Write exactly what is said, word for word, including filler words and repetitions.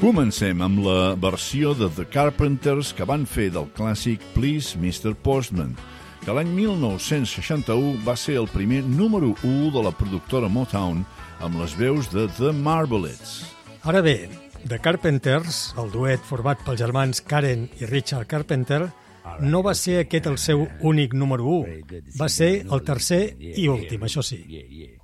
Comencem amb la versió de The Carpenters que van fer del clàssic Please mister Postman, que l'any mil nou-cents seixanta-u va ser el primer número u de la productora Motown amb les veus de The Marvelettes. Ara bé, The Carpenters, el duet format pels germans Karen i Richard Carpenter, no va ser aquest el seu únic número u. Va ser el tercer i últim, això sí.